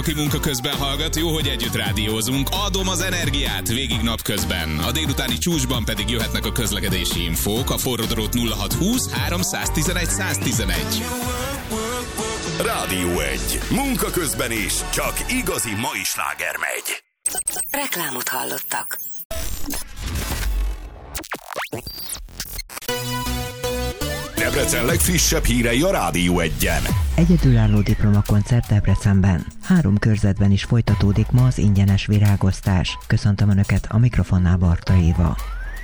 Aki munka közben hallgat, jó, hogy együtt rádiózunk. Adom az energiát végig napközben. A délutáni csúcsban pedig jöhetnek a közlekedési infók. A forródrót 0620 311 111. Rádió 1. Munka közben is csak igazi mai sláger megy. Reklámot hallottak. Debrecen legfrissebb hírei a Rádió 1-en. Egyedülálló diplomakoncert Debrecenben. 3 körzetben is folytatódik ma az ingyenes virágoztás. Köszöntöm Önöket, a mikrofonnál Barta Éva.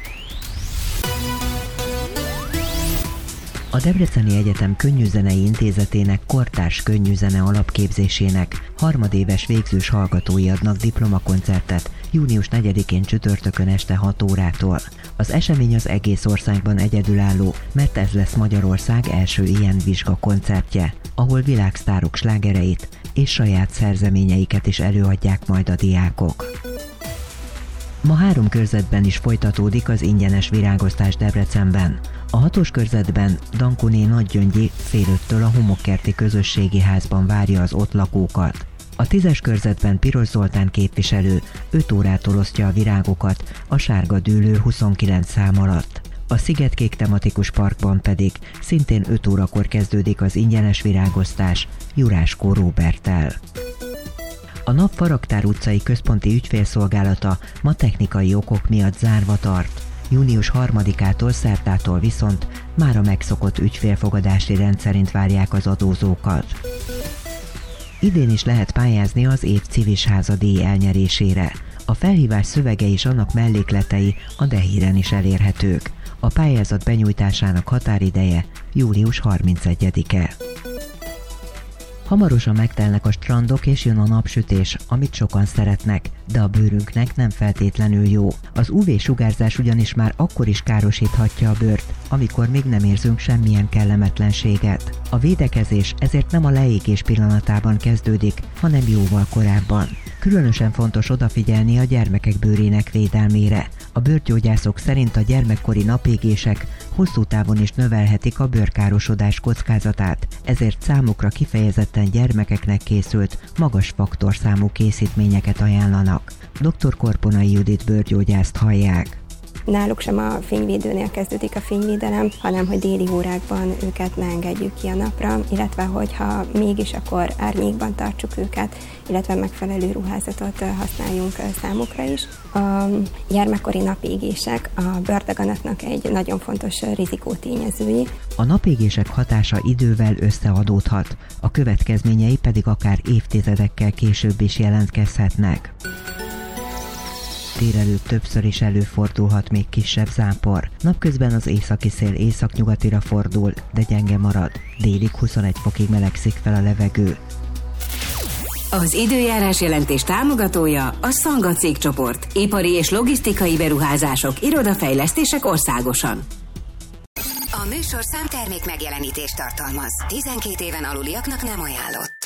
A Debreceni Egyetem Könnyűzenei Intézetének kortárs könnyűzene alapképzésének harmadéves végzős hallgatói adnak diplomakoncertet június 4-én csütörtökön este 6 órától. Az esemény az egész országban egyedülálló, mert ez lesz Magyarország első ilyen vizsgakoncertje, ahol világsztárok slágereit és saját szerzeményeiket is előadják majd a diákok. Ma 3 körzetben is folytatódik az ingyenes virágoztás Debrecenben. A 6-os körzetben Dankuné Nagygyöngyi fél 5-től a Homokkerti Közösségi Házban várja az ott lakókat. A 10-es körzetben Piros Zoltán képviselő 5 órától osztja a virágokat a Sárga Dűlő 29 szám alatt. A Szigetkék tematikus parkban pedig szintén 5 órakor kezdődik az ingyenes virágoztás Juráskó Róberttel. A NAV Faraktár utcai központi ügyfélszolgálata ma technikai okok miatt zárva tart. Június 3-ától szerdától viszont már a megszokott ügyfélfogadási rendszerint várják az adózókat. Idén is lehet pályázni az év Civis-háza díj elnyerésére. A felhívás szövege és annak mellékletei a Dehíren is elérhetők. A pályázat benyújtásának határideje július 31-e. Hamarosan megtelnek a strandok és jön a napsütés, amit sokan szeretnek, de a bőrünknek nem feltétlenül jó. Az UV-sugárzás ugyanis már akkor is károsíthatja a bőrt, amikor még nem érzünk semmilyen kellemetlenséget. A védekezés ezért nem a leégés pillanatában kezdődik, hanem jóval korábban. Különösen fontos odafigyelni a gyermekek bőrének védelmére. A bőrgyógyászok szerint a gyermekkori napégések hosszú távon is növelhetik a bőrkárosodás kockázatát, ezért számukra kifejezetten gyermekeknek készült, magas faktorszámú készítményeket ajánlanak. Dr. Korponai Judit bőrgyógyászt hallják. Náluk sem a fényvédőnél kezdődik a fényvédelem, hanem hogy déli órákban őket ne engedjük ki a napra, illetve hogyha mégis, akkor árnyékban tartsuk őket, illetve megfelelő ruházatot használjunk számukra is. A gyermekkori napégések a bőrdaganatnak egy nagyon fontos rizikótényezői. A napégések hatása idővel összeadódhat, a következményei pedig akár évtizedekkel később is jelentkezhetnek. Délelőtt többször is előfordulhat még kisebb zápor. Napközben az északi szél északnyugatira fordul, de gyenge marad. Délig 21 fokig melegszik fel a levegő. Az időjárás jelentés támogatója a Szanga cégcsoport. Ipari és logisztikai beruházások, irodafejlesztések országosan. A műsor számtermék megjelenítést tartalmaz. 12 éven aluliaknak nem ajánlott.